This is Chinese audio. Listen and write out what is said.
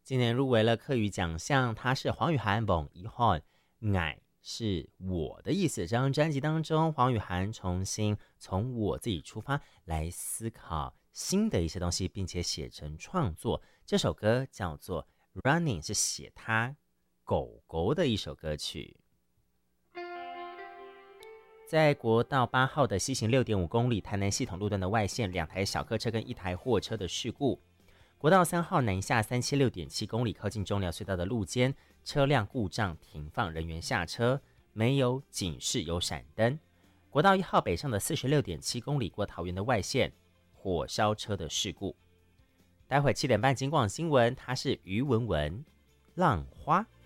今年入围了客语奖项，它是黄雨涵《梦一汉》，爱是我的意思。这张专辑当中，黄雨涵重新从我自己出发来思考新的一些东西，并且写成创作。这首歌叫做《Running》，是写他狗狗的一首歌曲。在国道8号的西行6.5公里台南系统路段的外线，2台小客车跟1台货车的事故。国道3号南下376.7公里，靠近中寮隧道的路肩，车辆故障停放，人员下车，没有警示，有闪灯。国道1号北上的46.7公里，过桃园的外线，火烧车的事故。待会7点半警广新闻，它是于文文浪花。